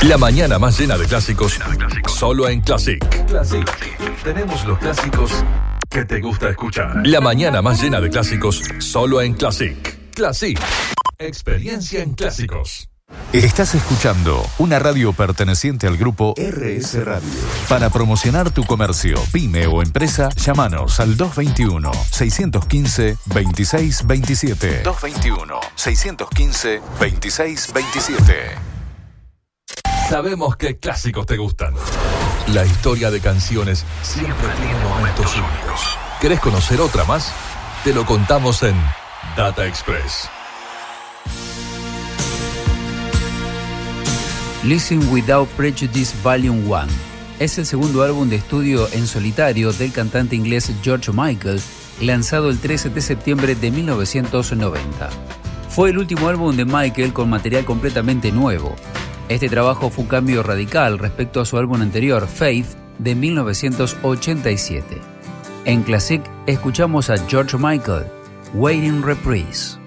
La mañana más llena de clásicos, solo en Classic. Tenemos los clásicos que te gusta escuchar. La mañana más llena de clásicos, solo en Classic. Classic. Experiencia en clásicos. Estás escuchando una radio perteneciente al grupo RS Radio. Para promocionar tu comercio, pyme o empresa, llámanos al 221-615-2627. 221-615-2627. Sabemos qué clásicos te gustan. La historia de canciones siempre tiene momentos únicos. ¿Querés conocer otra más? Te lo contamos en Data Express. Listen Without Prejudice Volume 1 es el segundo álbum de estudio en solitario del cantante inglés George Michael, lanzado el 13 de septiembre de 1990. Fue el último álbum de Michael con material completamente nuevo. Este trabajo fue un cambio radical respecto a su álbum anterior, Faith, de 1987. En Classic escuchamos a George Michael, Waiting Reprise.